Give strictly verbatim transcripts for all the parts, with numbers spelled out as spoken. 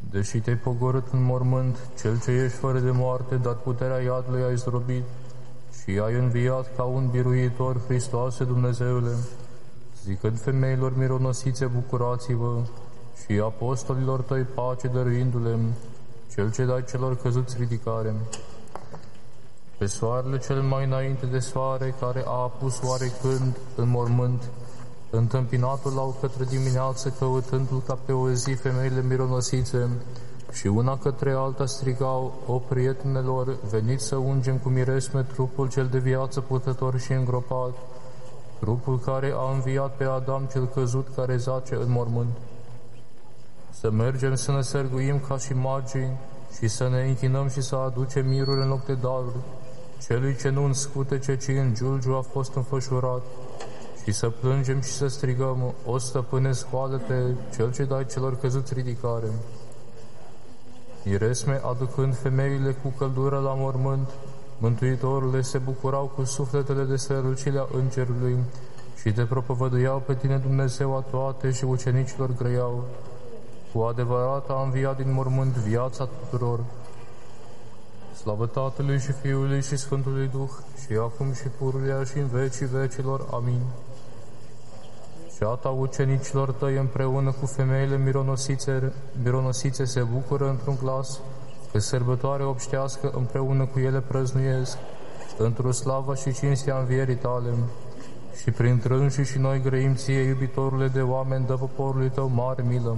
Deși te-ai pogorât în mormânt, cel ce ești fără de moarte, dar puterea iadului ai zdrobit și ai înviat ca un biruitor, Hristoase Dumnezeule, zicând femeilor mironosițe, bucurați-vă, și apostolilor tăi pace dăruindu-le, cel ce dai celor căzuți ridicare. Pe soarele cel mai înainte de soare, care a apus oarecând în mormânt, întâmpinatul l-au către dimineață, căutându-l ca pe o zi femeile mironosițe, și una către alta strigau: o prietenelor, veniți să ungem cu miresme trupul cel de viață purtător și îngropat, trupul care a înviat pe Adam cel căzut, care zace în mormânt. Să mergem să ne sărguim ca și magii și să ne închinăm și să aducem miruri în loc de daruri celui ce nu în scutece, ci în giulgiu a fost înfășurat, și să plângem și să strigăm: o stăpâne, scoală-te, cel ce dai celor căzuți ridicare. Miresme, aducând femeile cu căldură la mormânt, Mântuitorule, se bucurau cu sufletele de strălucirea Îngerului și te propovăduiau pe tine, Dumnezeu a toate, și ucenicilor grăiau: cu adevărat a înviat din mormânt viața tuturor. Slavă Tatălui și Fiului și Sfântului Duh, și acum și pururea și în vecii vecilor. Amin. Ceata ucenicilor tăi împreună cu femeile mironosițe, mironosițe se bucură într-un glas, că sărbătoare obștească împreună cu ele prăznuiesc, într-o slava și cinstea învierii tale. Și prin trânși și noi grăim ție, iubitorule de oameni, dă poporului tău mare milă.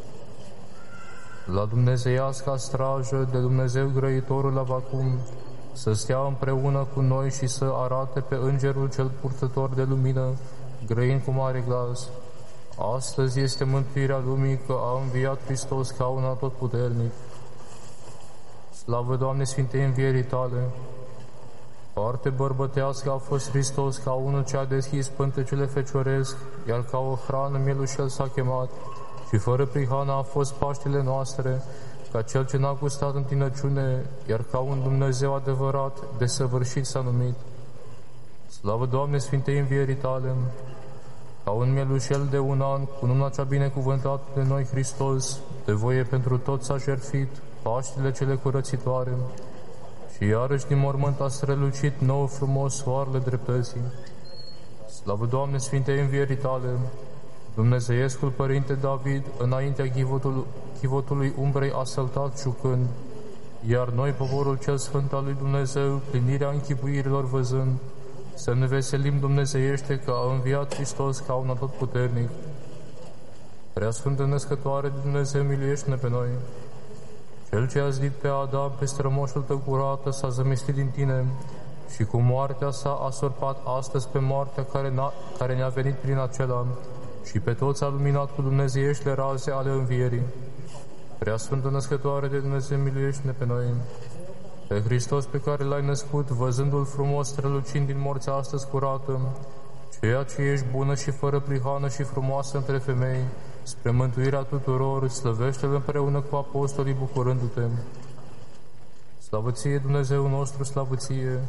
La dumnezeiasca strajă de Dumnezeu grăitorul Avacum, să stea împreună cu noi și să arate pe Îngerul cel purtător de lumină, grăind cu mare glas: astăzi este mântuirea lumii, că a înviat Hristos ca un atotputernic. Slavă, Doamne, Sfintei învierii tale! Parte bărbătească a fost Hristos, ca unul ce a deschis pântecele fecioresc, iar ca o hrană mielușel s-a chemat, și fără prihană a fost Paștele noastre, ca cel ce n-a gustat întinăciune, iar ca un Dumnezeu adevărat, desăvârșit s-a numit. Slavă, Doamne, Sfintei învierii tale! Ca un mielușel de un an, cu luna cea binecuvântată de noi Hristos, de voie pentru toți s-a jertfit, Paștile cele curățitoare, și iarăși din mormânt a strălucit nou frumos soarele dreptății. Slavă, Doamne, Sfintei învierii tale! Dumnezeiescul Părinte David, înaintea chivotul, chivotului umbrei a săltat jucând, iar noi, poporul cel sfânt al lui Dumnezeu, plinirea închipuirilor văzând, să ne veselim dumnezeiește că a înviat Hristos ca un atotputernic. Preasfântă Născătoare de Dumnezeu, miluiește-ne pe noi. Cel ce a zidit pe Adam, pe strămoșul tău curată, s-a zămislit din tine și cu moartea sa a sorpat astăzi pe moartea care, care ne-a venit prin acela, și pe toți a luminat cu dumnezeieștile raze ale învierii. Preasfântă Născătoare de Dumnezeu, miluiește-ne pe noi. Pe Hristos pe care l-ai născut, văzându-l frumos strălucind din morți astăzi curată, ceea ce ești bună și fără prihană și frumoasă între femei, spre mântuirea tuturor, slăvește-l împreună cu apostolii, bucurându-te. Slavă ție, Dumnezeu nostru, slavă ție!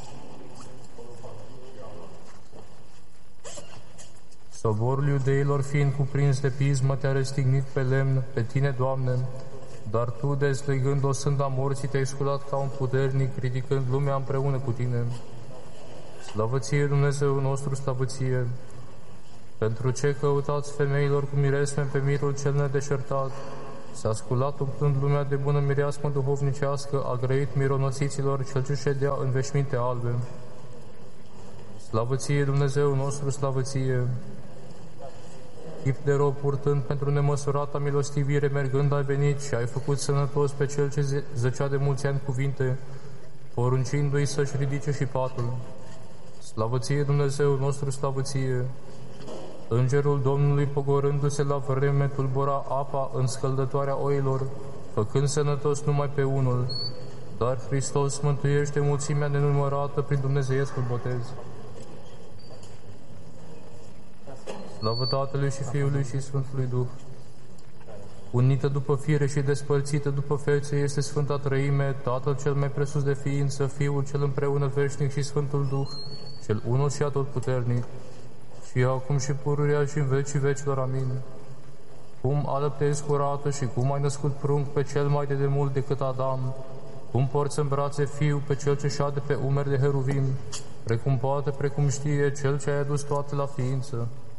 Soborul iudeilor, fiind cuprins de pismă, te-a răstignit pe lemn, pe tine, Doamne, dar Tu, dezlegând o sânda morții, te-ai sculat ca un puternic, ridicând lumea împreună cu tine. Slavă ție, Dumnezeu nostru, slavă ție! Pentru ce căutați femeilor cu miresme pe mirul cel nedeșertat, s-a sculat umplând lumea de bună mireasmă duhovnicească, a grăit mironosiților cel ce ședea în veșminte albe. Slavă ție, Dumnezeu nostru, slavă ție! Chip de rob purtând pentru nemăsurata milostivire, mergând ai venit și ai făcut sănătos pe cel ce zăcea de mulți ani cuvinte, poruncindu-i să-și ridice și patul. Slavă ție, Dumnezeu nostru, slavă ție! Îngerul Domnului, pogorându-se la vreme, tulbura apa în scăldătoarea oilor, făcând sănătos numai pe unul, dar Hristos mântuiește mulțimea nenumărată prin dumnezeiescul botez. Slavă Tatălui și Fiului și Sfântului Duh! Unită după fire și despărțită după fețe este Sfânta Trăime, Tatăl cel mai presus de ființă, Fiul cel împreună veșnic și Sfântul Duh, cel unul și atotputernic, și acum și pururea și în vecii vecilor. Amin. cum alăptezi curată și cum ai născut prunc pe cel mai de demult decât Adam, cum porți în brațe fiu pe cel ce șade pe umeri de heruvim, precum poate, precum știe cel ce ai adus toate la ființă,